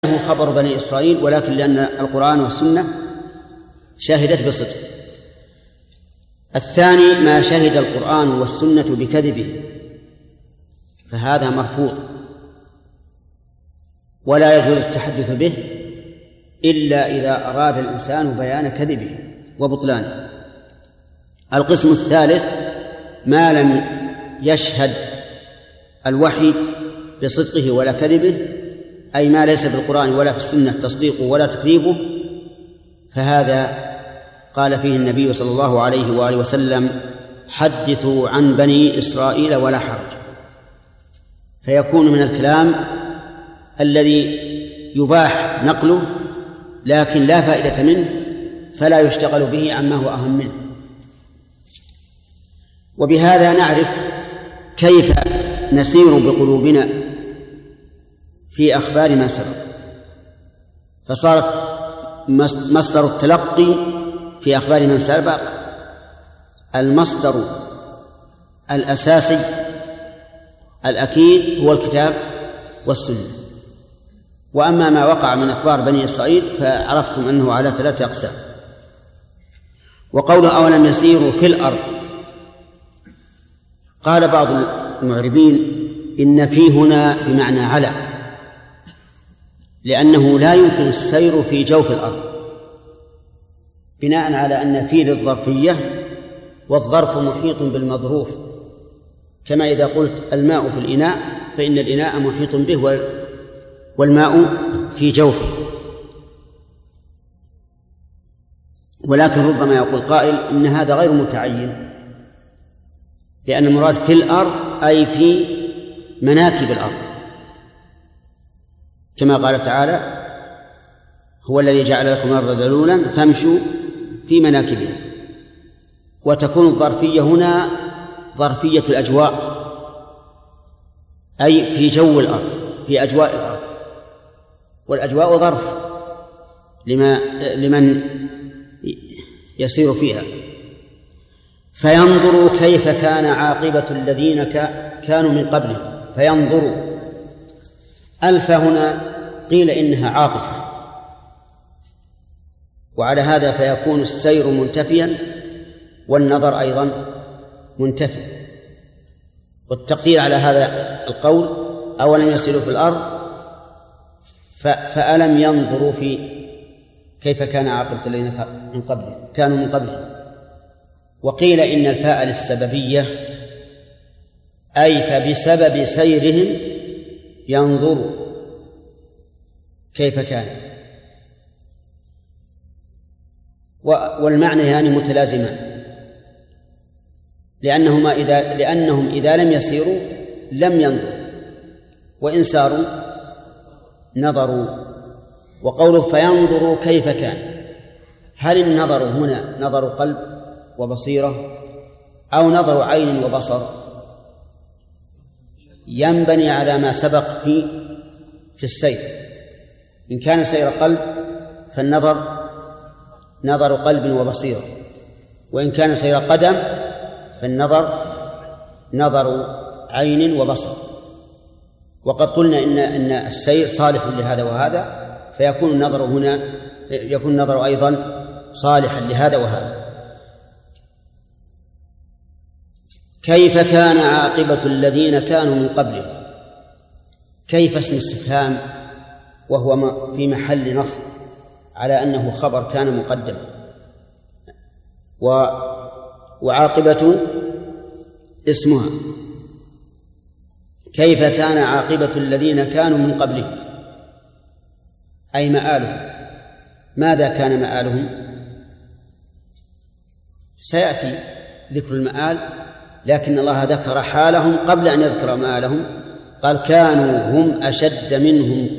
هو خبر بني إسرائيل، ولكن لأن القرآن والسنة شهدت بصدق. الثاني ما شهد القرآن والسنة بكذبه، فهذا مرفوض ولا يجوز التحدث به إلا إذا أراد الإنسان بيان كذبه وبطلانه. القسم الثالث ما لم يشهد الوحي بصدقه ولا كذبه، أي ما ليس في القرآن ولا في السنة تصديقه ولا تكذيبه، فهذا قال فيه النبي صلى الله عليه وآله وسلم: حدثوا عن بني إسرائيل ولا حرج. فيكون من الكلام الذي يباح نقله لكن لا فائدة منه، فلا يشتغل به عما هو أهم منه. وبهذا نعرف كيف نسير بقلوبنا في أخبار ما سبق، فصارت مصدر التلقي في أخبار من سبق المصدر الأساسي الأكيد هو الكتاب والسنة. وأما ما وقع من أخبار بني إسرائيل فعرفتم أنه على 3 أقسام. وقوله أولم يسيروا في الأرض، قال بعض المعربين إن في هنا بمعنى على، لأنه لا يمكن السير في جوف الأرض، بناء على أن في للظرفية، والظرف محيط بالمظروف، كما إذا قلت الماء في الإناء فإن الإناء محيط به والماء في جوفه. ولكن ربما يقول قائل إن هذا غير متعين، لأن المراد في الأرض أي في مناكب الأرض، كما قال تعالى: هو الذي جعل لكم الأرض ذلولا فامشوا في مناكبها. وتكون الظرفية هنا ظرفية الأجواء، أي في جو الأرض، في أجواء الأرض، والأجواء ظرف لمن يسير فيها. فينظروا كيف كان عاقبة الذين كانوا من قبلهم. فينظروا ألف هنا قيل إنها عاطفة، وعلى هذا فيكون السير منتفيا والنظر أيضا منتفي. والتقدير على هذا القول: أولم يسيروا في الأرض فألم ينظروا في كيف كان عاقبة الذين كانوا من قبلهم. وقيل إن الفاء للسببية، أي فبسبب سيرهم ينظروا كيف كان. والمعنى يعني متلازمان، لأنهم إذا لم يسيروا لم ينظروا، وإن ساروا نظروا. وقوله فينظروا كيف كان، هل النظر هنا نظر قلب وبصيرة أو نظر عين وبصر؟ ينبني على ما سبق في السير. إن كان سير قلب فالنظر نظر قلب وبصيرة، وإن كان سير قدم فالنظر نظر عين وبصر. وقد قلنا إن السير صالح لهذا وهذا، فيكون النظر هنا يكون النظر أيضا صالحا لهذا وهذا. كيف كان عاقبة الذين كانوا من قبلهم. كيف اسم استفهام وهو في محل نصب على أنه خبر كان مقدما، وعاقبة اسمها. كيف كان عاقبة الذين كانوا من قبلهم، أي مآلهم. ماذا كان مآلهم؟ سيأتي ذكر المآل، لكن الله ذكر حالهم قبل أن يذكر مآلهم. قال: كانوا هم أشد منهم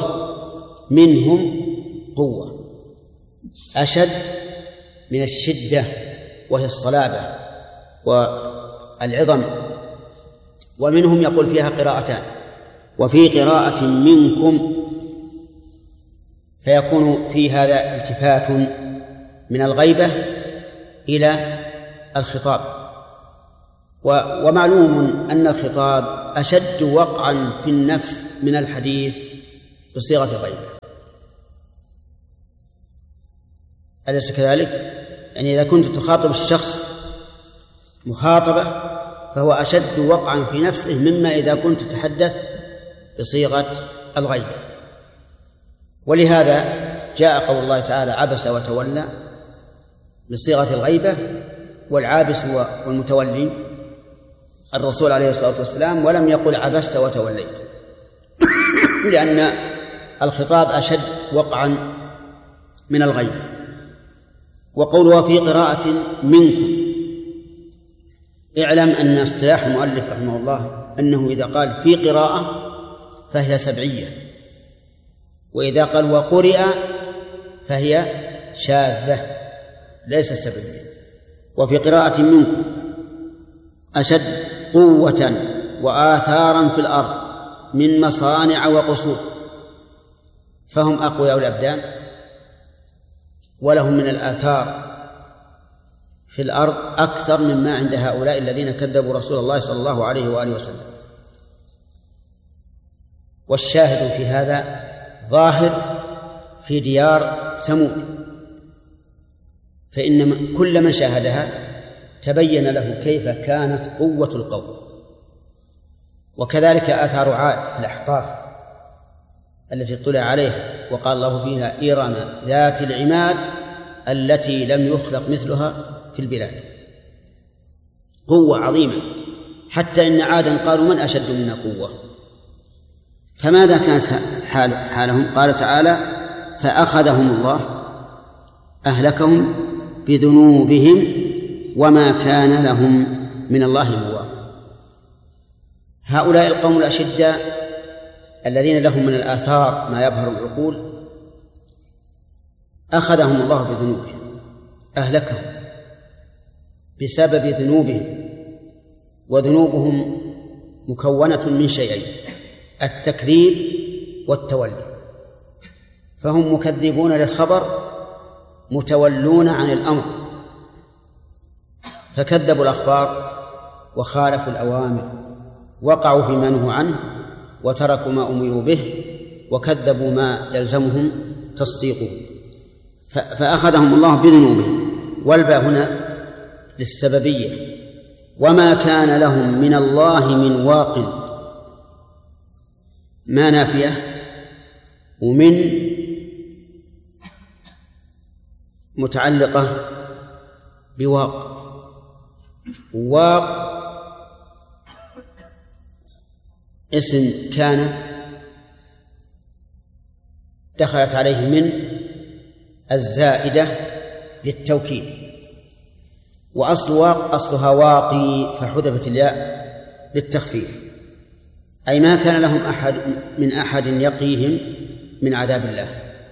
قوة. أشد من الشدة وهي الصلابة والعظم. ومنهم يقول فيها قراءتان، وفي قراءة منكم، فيكون في هذا التفات من الغيبة إلى الخطاب. ومعلوم أن الخطاب أشد وقعا في النفس من الحديث بصيغة الغيبة. أليس كذلك؟ يعني إذا كنت تخاطب الشخص مخاطبة فهو أشد وقعا في نفسه مما إذا كنت تتحدث بصيغة الغيبة. ولهذا جاء قول الله تعالى عبس وتولى بصيغة الغيبة، والعابس والمتولي الرسول عليه الصلاة والسلام، ولم يقل عبست وتوليت لأن الخطاب أشد وقعا من الغيبة. وقوله في قراءة منكم، اعلم أن اصطلاح المؤلف رحمه الله أنه إذا قال في قراءة فهي سبعية، وإذا قال وقرئ فهي شاذة ليس سبعية. وفي قراءة منكم أشد قوة وآثارا في الأرض من مصانع وقصور، فهم أقوياء الأبدان ولهم من الآثار في الأرض أكثر مما عند هؤلاء الذين كذبوا رسول الله صلى الله عليه وآله وسلم. والشاهد في هذا ظاهر في ديار ثمود، فإن كل من شاهدها تبين له كيف كانت قوة القوم. وكذلك آثار عاد في الأحقاف التي اطلع عليها وقال الله فيها إرم ذات العماد التي لم يخلق مثلها في البلاد، قوة عظيمة، حتى إن عادا قالوا من أشد منا قوة. فماذا كانت حالهم؟ قال تعالى فأخذهم الله أهلكهم بذنوبهم وما كان لهم من الله من واق. هؤلاء القوم الأشداء الذين لهم من الآثار ما يبهر العقول أخذهم الله بذنوبهم، أهلكهم بسبب ذنوبهم. وذنوبهم مكونة من شيئين: التكذيب والتولي، فهم مكذبون للخبر متولون عن الأمر، فكذبوا الأخبار وخالفوا الأوامر، وقعوا فيما نهوا عنه وتركوا ما أمروا به وكذبوا ما يلزمهم تصديقه، فأخذهم الله بذنوبهم. والباء هنا للسببية، وما كان لهم من الله من واق، ما نافية، ومن متعلقة بواق. واق اسم كان دخلت عليه من الزائدة للتوكيد، وأصل واق أصلها واقي فحذفت الياء للتخفيف، أي ما كان لهم أحد يقيهم من عذاب الله.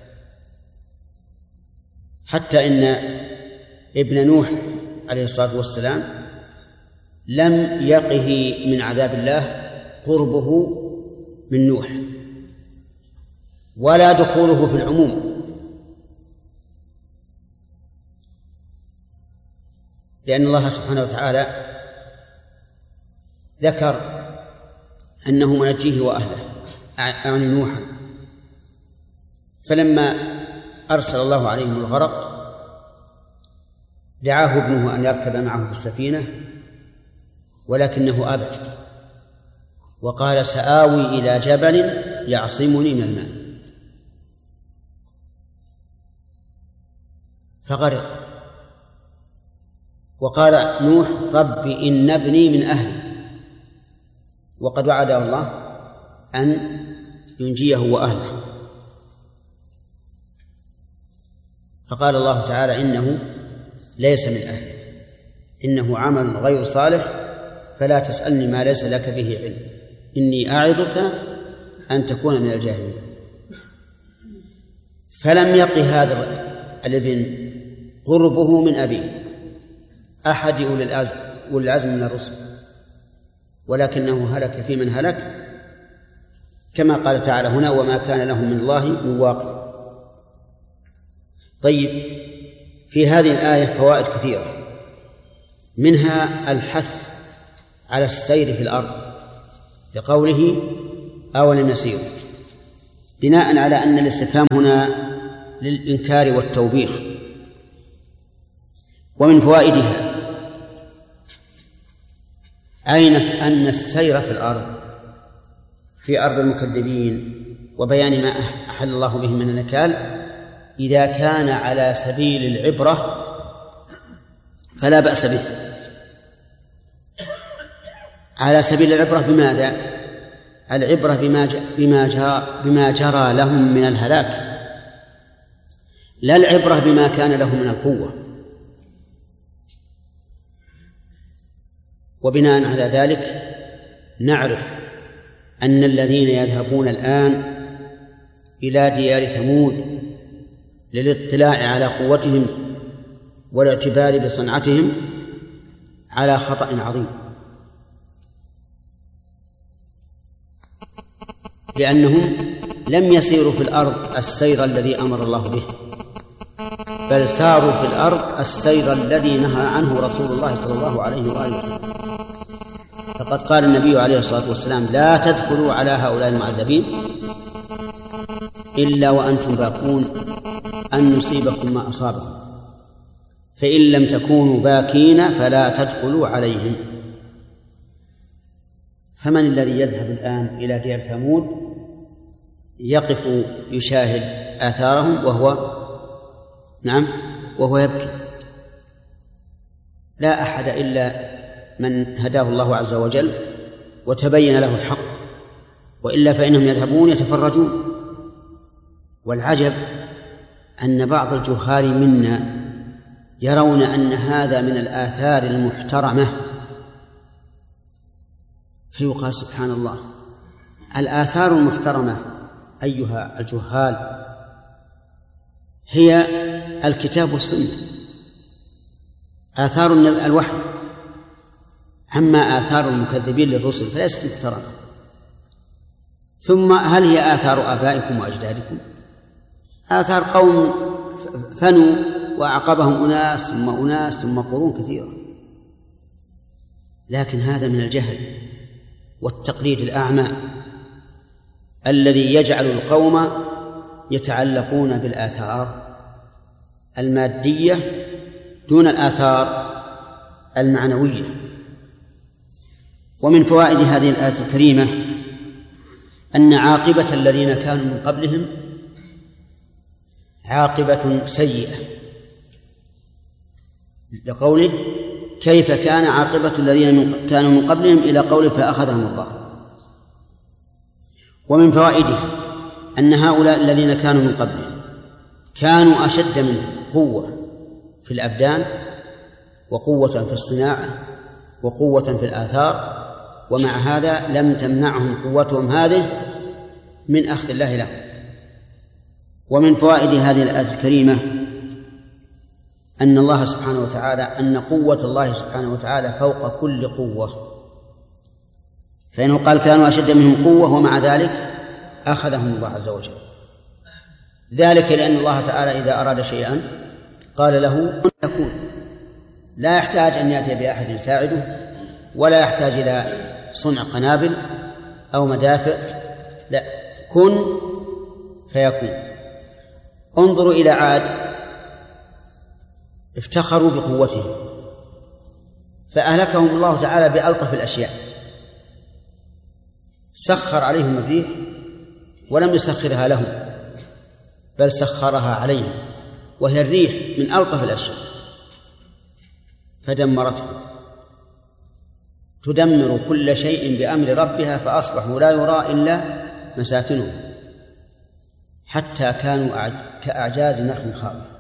حتى إن ابن نوح عليه الصلاة والسلام لم يقه من عذاب الله قربه من نوح ولا دخوله في العموم، لأن الله سبحانه وتعالى ذكر أنه منجيه وأهله يعني نوحا، فلما أرسل الله عليهم الغرق دعاه ابنه أن يركب معه في السفينة، ولكنه أبى وقال سآوي إلى جبل يعصمني من الماء، فغرق. وقال نوح رب إن ابني من أهلي، وقد وعده الله أن ينجيه وأهله، فقال الله تعالى إنه ليس من أهله، إنه عمل غير صالح فلا تسألني ما ليس لك به علم، إني أعظك أن تكون من الجاهلين. فلم يق هذا الابن قربه من أبيه أحد أولي العزم من الرسل، ولكنه هلك في من هلك، كما قال تعالى هنا وما كان له من الله من واق. طيب، في هذه الآية فوائد كثيرة، منها الحث على السير في الأرض لقوله أولم يسيروا، بناء على أن الاستفهام هنا للإنكار والتوبيخ. ومن فوائدها أن السير في أرض المكذبين وبيان ما أحل الله به من النكال إذا كان على سبيل العبرة فلا بأس به. على سبيل العبرة بماذا؟ العبرة بما جرى لهم من الهلاك، لا العبرة بما كان لهم من القوة. وبناء على ذلك نعرف أن الذين يذهبون الآن إلى ديار ثمود للاطلاع على قوتهم والاعتبار بصنعتهم على خطأ عظيم، لأنهم لم يسيروا في الأرض السير الذي أمر الله به، بل ساروا في الأرض السير الذي نهى عنه رسول الله صلى الله عليه وآله وسلم. فقد قال النبي عليه الصلاة والسلام: لا تدخلوا على هؤلاء المعذبين إلا وأنتم باكون أن يصيبكم ما أصابهم، فإن لم تكونوا باكين فلا تدخلوا عليهم. فمن الذي يذهب الآن إلى ديار ثمود يقف يشاهد آثارهم وهو يبكي؟ لا أحد إلا من هداه الله عز وجل وتبين له الحق، وإلا فإنهم يذهبون يتفرجون. والعجب أن بعض الجهال منا يرون أن هذا من الآثار المحترمة، فيقال سبحان الله، الآثار المحترمة أيها الجهال هي الكتاب والسنة، آثار الوحي. أما آثار المكذبين للرسل فليست محترمة. ثم هل هي آثار آبائكم وأجدادكم؟ آثار قوم فنوا وأعقبهم أناس ثم أناس ثم قرون كثيرة، لكن هذا من الجهل والتقليد الأعمى الذي يجعل القوم يتعلقون بالآثار المادية دون الآثار المعنوية. ومن فوائد هذه الآية الكريمة أن عاقبة الذين كانوا من قبلهم عاقبة سيئة، لقوله: كيف كان عاقبة الذين كانوا من قبلهم، إلى قوله: فأخذهم الله. ومن فوائده أن هؤلاء الذين كانوا من قبلهم كانوا أشد منهم قوة في الأبدان وقوة في الصناعة وقوة في الآثار، ومع هذا لم تمنعهم قوتهم هذه من أخذ الله لهم. ومن فوائد هذه الآية الكريمة أن الله سبحانه وتعالى أن قوة الله سبحانه وتعالى فوق كل قوة، فإنه قال: كانوا أشد منهم قوة، ومع ذلك أخذهم الله عز وجل. ذلك لأن الله تعالى إذا أراد شيئا قال له كن يكون، لا يحتاج أن يأتي بأحد يساعده، ولا يحتاج إلى صنع قنابل أو مدافع، لا، كن فيكون. انظروا إلى عاد، افتخروا بقوتهم فأهلكهم الله تعالى بألطف الأشياء، سخر عليهم الريح ولم يسخرها لهم بل سخرها عليهم، وهي الريح من ألطف الأشياء، فدمرته، تدمر كل شيء بأمر ربها، فأصبحوا لا يرى إلا مساكنهم، حتى كانوا كأعجاز نخل خاوية.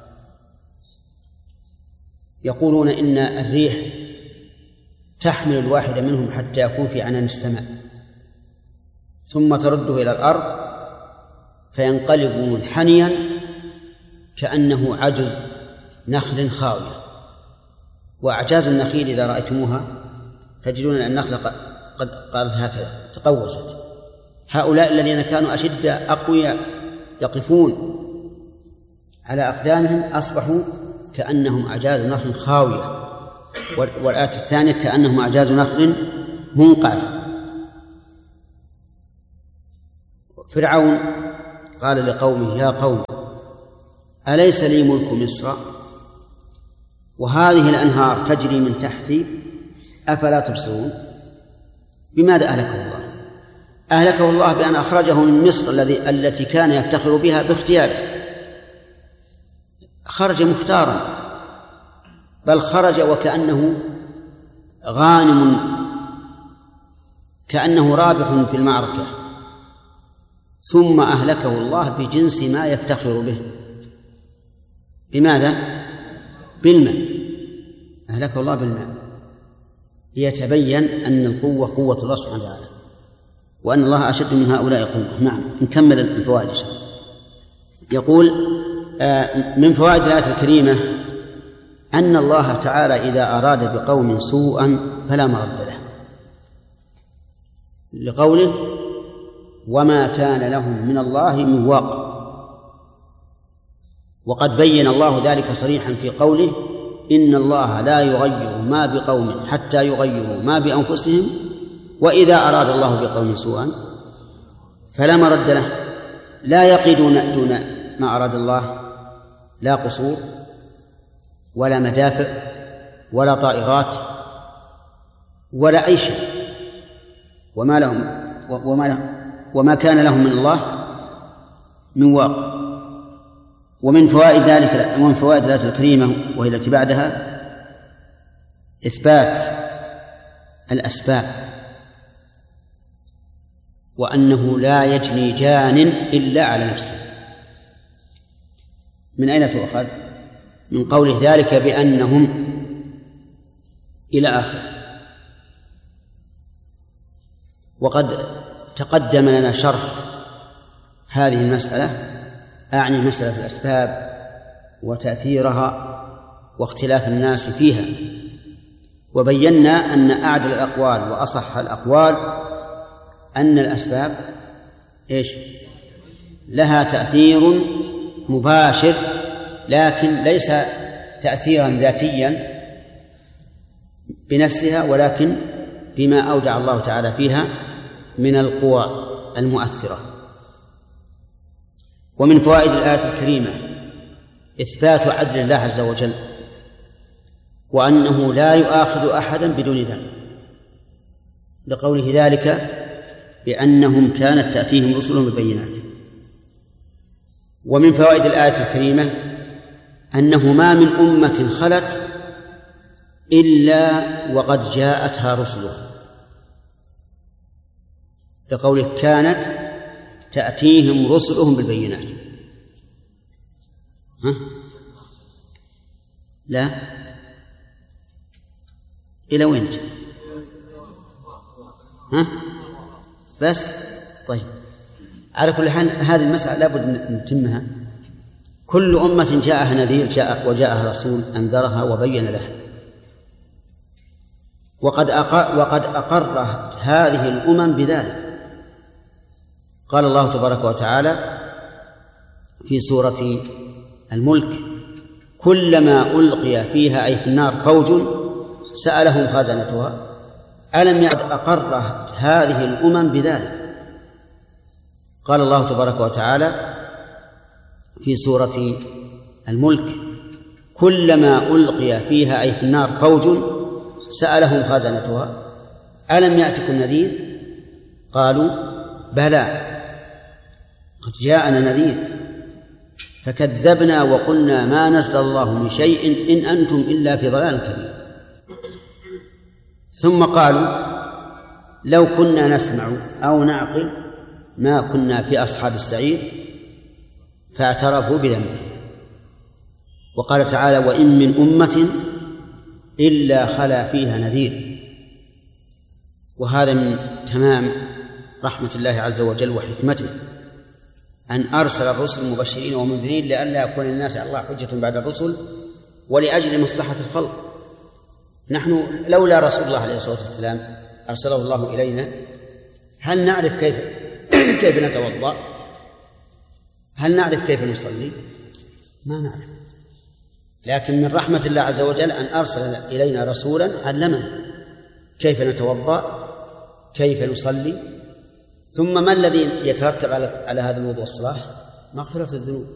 يقولون إن الريح تحمل الواحد منهم حتى يكون في عنان السماء، ثم ترده إلى الأرض فينقلب منحنيا كأنه عجز نخل خاوية. وأعجاز النخيل إذا رأيتموها تجدون أن النخلة قد قالت هكذا، تقوست. هؤلاء الذين كانوا أشد أقوياء يقفون على أقدامهم أصبحوا كأنهم أعجاز نخل خاوية. والآية الثانية كأنهم أعجاز نخل منقعر. فرعون قال لقومه يا قوم أليس لي ملك مصر وهذه الأنهار تجري من تحتي أفلا تبصرون. بماذا أهلكه الله؟ أهلكه الله بأن أخرجه من مصر التي كان يفتخر بها باختياره، خرج مختارا، بل خرج وكأنه غانم، كأنه رابح في المعركة، ثم أهلكه الله بجنس ما يفتخر به. بماذا؟ بالماء، أهلكه الله بالماء ليتبين أن القوة قوة الله سبحانه وتعالى، وأن الله أشد من هؤلاء قوة. نعم، نكمل الفوائد. يقول من فوائد الآية الكريمة أن الله تعالى إذا أراد بقوم سوءا فلا مرد له، لقوله وما كان لهم من الله من واق. وقد بين الله ذلك صريحا في قوله إن الله لا يغير ما بقوم حتى يغيروا ما بأنفسهم وإذا أراد الله بقوم سوءا فلا مرد له. لا يقيدون دون ما أراد الله، لا قصور ولا مدافع ولا طائرات ولا أي شيء، وما كان لهم من الله من واق. ومن فوائد ذلك، ومن فوائد الآية الكريمة وهي التي بعدها، إثبات الأسباب، وأنه لا يجني جان إلا على نفسه. من أين تؤخذ؟ من قوله ذلك بأنهم إلى آخر. وقد تقدم لنا شرح هذه المسألة، أعني مسألة الأسباب وتأثيرها واختلاف الناس فيها، وبينا أن أعدل الأقوال وأصح الأقوال أن الأسباب لها تأثير مباشر، لكن ليس تأثيرا ذاتيا بنفسها، ولكن بما أودع الله تعالى فيها من القوى المؤثرة. ومن فوائد الآية الكريمة إثبات عدل الله عز وجل، وأنه لا يؤاخذ أحدا بدون ذنب، لقوله ذلك بأنهم كانت تأتيهم رسلهم بالبينات. ومن فوائد الآية الكريمة أنه ما من أمة خلت إلا وقد جاءتها رسلها، لقوله كانت تأتيهم رسلهم بالبينات. لا، إلى وين؟ بس طيب، على كل حال هذه المسألة لابد نتمها. كل أمة جاءها نذير وجاءها رسول أنذرها وبين لها. وقد أقرت هذه الأمم بذلك. قال الله تبارك وتعالى في سورة الملك كلما ألقي فيها أي في النار فوج سألهم خزنتها ألم يعد. أقرت هذه الأمم بذلك. قال الله تبارك وتعالى في سورة الملك كلما ألقي فيها أي في النار فوج سألهم خزنتها ألم يأتكم نذير قالوا بلى قد جاءنا نذير فكذبنا وقلنا ما نزل الله من شيء إن أنتم إلا في ضلال كبير. ثم قالوا لو كنا نسمع أو نعقل ما كنا في أصحاب السعير فاعترفوا بذنبهم. وقال تعالى وإن من أمة إلا خلا فيها نذير. وهذا من تمام رحمة الله عز وجل وحكمته أن أرسل الرسل مبشرين ومنذرين لئلا يكون الناس على الله حجة بعد الرسل ولأجل مصلحة الخلق. نحن لولا رسول الله عليه الصلاة والسلام أرسله الله إلينا هل نعرف كيف نتوضأ؟ هل نعرف كيف نصلي؟ ما نعرف. لكن من رحمة الله عز وجل أن أرسل إلينا رسولا علمنا كيف نتوضأ، كيف نصلي، ثم ما الذي يترتب على هذا الوضوء والصلاة؟ مغفرة الذنوب.